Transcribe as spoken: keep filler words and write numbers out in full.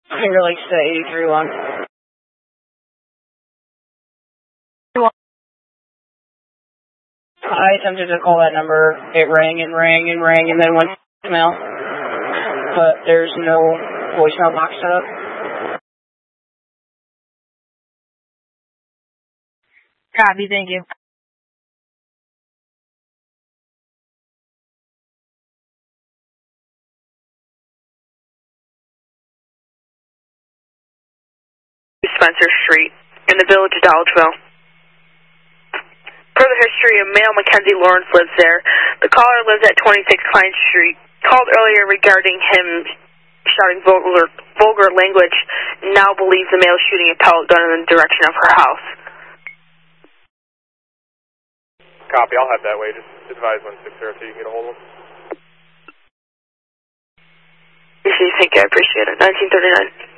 Finger Lakes to eighty-three one. I attempted to call that number. It rang and rang and rang and then went to voicemail. But there's no voicemail box set up. Copy, thank you. Spencer Street in the village of Dolgeville. Per the history, a male Mackenzie Lawrence lives there. The caller lives at twenty-six Klein Street. Called earlier regarding him shouting vulgar, vulgar language. Now believes the male shooting a pellet gun in the direction of her house. Copy, I'll head that way. Just advise one six zero two you can get a hold of him. Thank you, I appreciate it. nineteen thirty-nine.